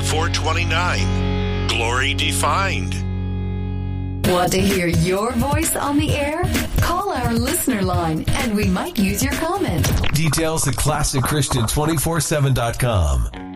429. Glory Defined. Want to hear your voice on the air? Call our listener line and we might use your comment. Details at ClassicChristian247.com.